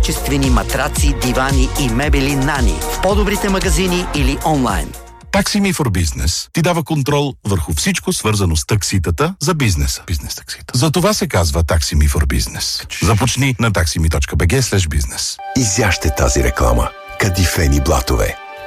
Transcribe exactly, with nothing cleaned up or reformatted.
качествени матраци, дивани и мебели Нани в по-добрите магазини или онлайн. Taxi Me for Business ти дава контрол върху всичко свързано с такситата за бизнеса. Бизнес таксита. За това се казва Taxi Me for Business. Започни на taximi точка би джи слеш бизнес. Изяще тази реклама. Кадифени блатове.